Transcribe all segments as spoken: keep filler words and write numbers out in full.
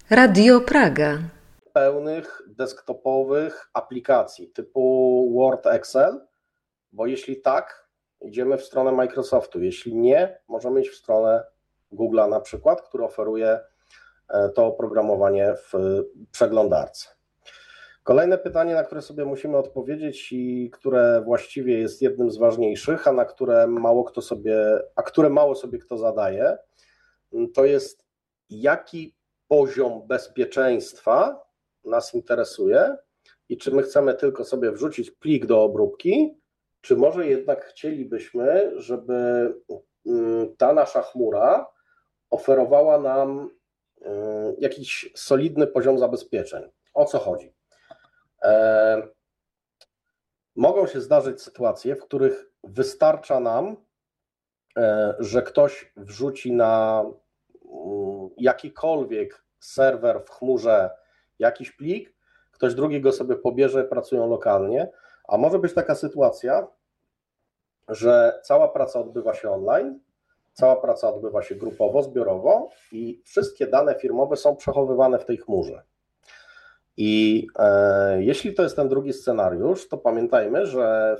Radio Praga. Pełnych desktopowych aplikacji typu Word, Excel, bo jeśli tak, idziemy w stronę Microsoftu, jeśli nie, możemy iść w stronę Google'a na przykład, który oferuje to oprogramowanie w przeglądarce. Kolejne pytanie, na które sobie musimy odpowiedzieć i które właściwie jest jednym z ważniejszych, a na które mało kto sobie, a które mało sobie kto zadaje, to jest jaki poziom bezpieczeństwa nas interesuje i czy my chcemy tylko sobie wrzucić plik do obróbki, czy może jednak chcielibyśmy, żeby ta nasza chmura oferowała nam jakiś solidny poziom zabezpieczeń. O co chodzi? E, mogą się zdarzyć sytuacje, w których wystarcza nam, e, że ktoś wrzuci na um, jakikolwiek serwer w chmurze jakiś plik, ktoś drugi go sobie pobierze, pracują lokalnie, a może być taka sytuacja, że cała praca odbywa się online, cała praca odbywa się grupowo, zbiorowo i wszystkie dane firmowe są przechowywane w tej chmurze. I e, jeśli to jest ten drugi scenariusz, to pamiętajmy, że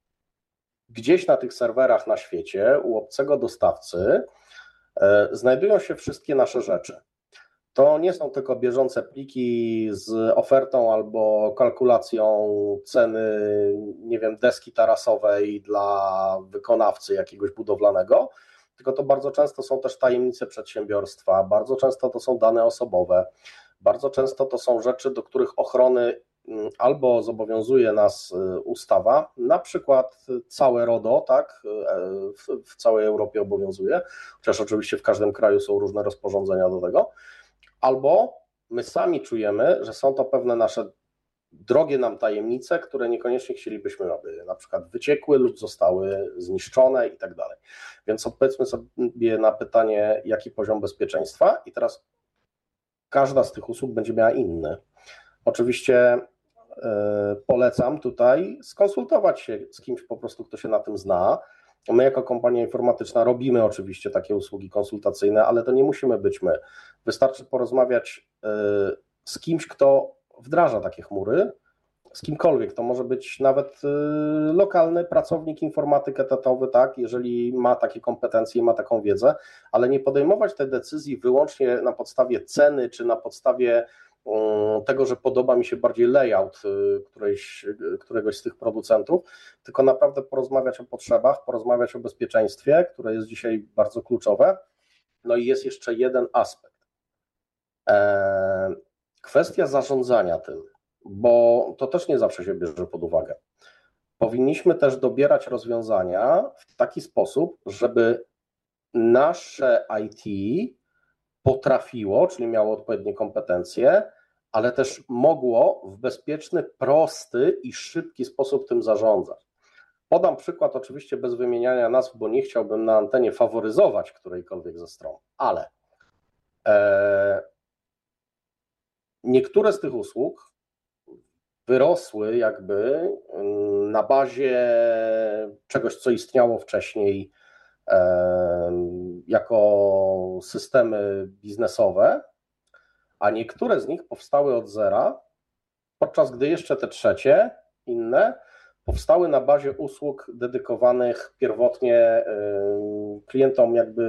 gdzieś na tych serwerach na świecie u obcego dostawcy e, znajdują się wszystkie nasze rzeczy. To nie są tylko bieżące pliki z ofertą albo kalkulacją ceny, nie wiem, deski tarasowej dla wykonawcy jakiegoś budowlanego, tylko to bardzo często są też tajemnice przedsiębiorstwa, bardzo często to są dane osobowe, bardzo często to są rzeczy, do których ochrony albo zobowiązuje nas ustawa, na przykład całe RODO, tak, w, w całej Europie obowiązuje, chociaż oczywiście w każdym kraju są różne rozporządzenia do tego, albo my sami czujemy, że są to pewne nasze drogie nam tajemnice, które niekoniecznie chcielibyśmy, aby na przykład wyciekły lub zostały zniszczone i tak dalej. Więc odpowiedzmy sobie na pytanie, jaki poziom bezpieczeństwa i teraz każda z tych usług będzie miała inny. Oczywiście yy, polecam tutaj skonsultować się z kimś po prostu, kto się na tym zna. My jako kompania informatyczna robimy oczywiście takie usługi konsultacyjne, ale to nie musimy być my. Wystarczy porozmawiać yy, z kimś, kto wdraża takie chmury, z kimkolwiek. To może być nawet yy, lokalny pracownik informatyk etatowy, tak, jeżeli ma takie kompetencje i ma taką wiedzę, ale nie podejmować tej decyzji wyłącznie na podstawie ceny, czy na podstawie yy, tego, że podoba mi się bardziej layout yy, którejś, yy, któregoś z tych producentów, tylko naprawdę porozmawiać o potrzebach, porozmawiać o bezpieczeństwie, które jest dzisiaj bardzo kluczowe. No i jest jeszcze jeden aspekt. Yy, kwestia zarządzania tym, bo to też nie zawsze się bierze pod uwagę. Powinniśmy też dobierać rozwiązania w taki sposób, żeby nasze I T potrafiło, czyli miało odpowiednie kompetencje, ale też mogło w bezpieczny, prosty i szybki sposób tym zarządzać. Podam przykład oczywiście bez wymieniania nazw, bo nie chciałbym na antenie faworyzować którejkolwiek ze stron, ale e, niektóre z tych usług wyrosły jakby na bazie czegoś, co istniało wcześniej jako systemy biznesowe, a niektóre z nich powstały od zera, podczas gdy jeszcze te trzecie, inne, powstały na bazie usług dedykowanych pierwotnie klientom jakby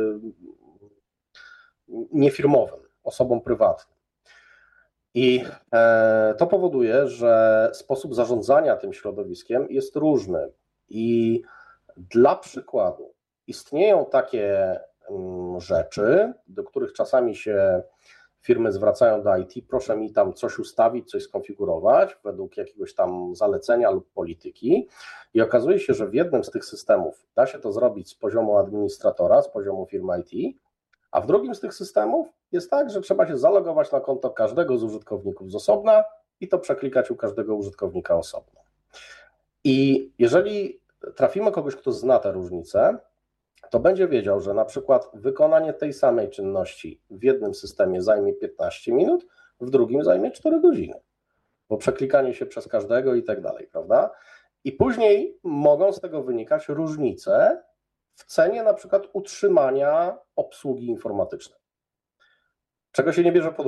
niefirmowym, osobom prywatnym. I to powoduje, że sposób zarządzania tym środowiskiem jest różny. I dla przykładu istnieją takie rzeczy, do których czasami się firmy zwracają do I T, proszę mi tam coś ustawić, coś skonfigurować według jakiegoś tam zalecenia lub polityki i okazuje się, że w jednym z tych systemów da się to zrobić z poziomu administratora, z poziomu firmy I T, a w drugim z tych systemów jest tak, że trzeba się zalogować na konto każdego z użytkowników z osobna i to przeklikać u każdego użytkownika osobno. I jeżeli trafimy kogoś, kto zna te różnice, to będzie wiedział, że na przykład wykonanie tej samej czynności w jednym systemie zajmie piętnaście minut, w drugim zajmie cztery godziny, bo przeklikanie się przez każdego i tak dalej, prawda? I później mogą z tego wynikać różnice w cenie na przykład utrzymania obsługi informatycznej, czego się nie bierze pod